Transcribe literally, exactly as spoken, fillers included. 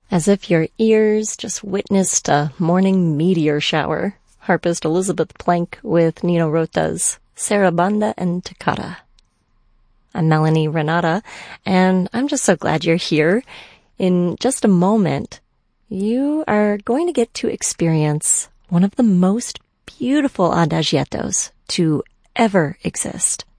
As if your ears just witnessed a morning meteor shower. Harpist Elizabeth Plank with Nino Rota's Sarabanda and Toccata. I'm Melanie Renata, and I'm just so glad you're here. In just a moment, you are going to get to experience one of the most beautiful adagiettos to ever exist.